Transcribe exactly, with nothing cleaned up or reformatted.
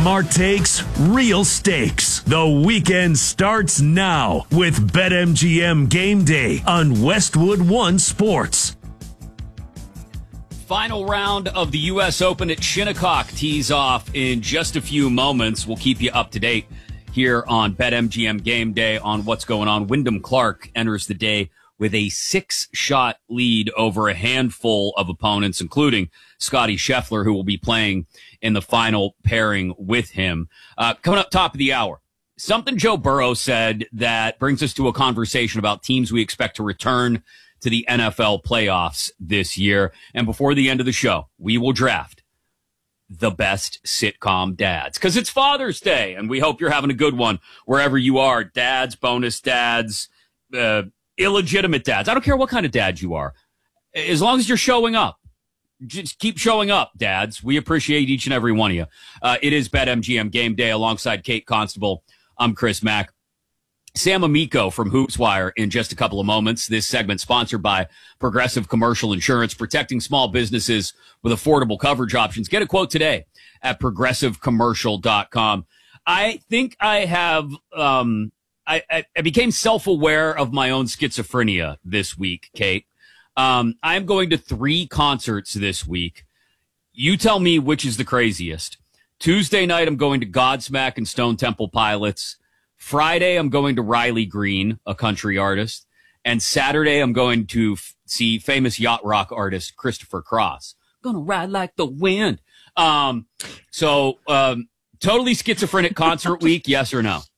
Smart takes, real stakes. The weekend starts now with BetMGM Game Day on Westwood One Sports. Final round of the U S Open at Shinnecock tees off in just a few moments. We'll keep you up to date here on BetMGM Game Day on what's going on. Wyndham Clark enters the day with a six-shot lead over a handful of opponents, including Scottie Scheffler, who will be playing in the final pairing with him. Uh, coming up top of the hour, something Joe Burrow said that brings us to a conversation about teams we expect to return to the N F L playoffs this year. And before the end of the show, we will draft the best sitcom dads, because it's Father's Day, and we hope you're having a good one wherever you are. Dads, bonus dads, uh, illegitimate dads. I don't care what kind of dad you are. As long as you're showing up. Just keep showing up, dads. We appreciate each and every one of you. Uh, it is BetMGM Game Day alongside Kate Constable. I'm Chris Mack. Sam Amico from HoopsWire in just a couple of moments. This segment sponsored by Progressive Commercial Insurance, protecting small businesses with affordable coverage options. Get a quote today at progressive commercial dot com. I think I have, um, I, I, I became self-aware of my own schizophrenia this week, Kate. Um, I'm going to three concerts this week. You tell me which is the craziest. Tuesday night, I'm going to Godsmack and Stone Temple Pilots. Friday, I'm going to Riley Green, a country artist. And Saturday, I'm going to f- see famous yacht rock artist Christopher Cross. Gonna ride like the wind. Um, so, um, totally schizophrenic concert week, yes or no?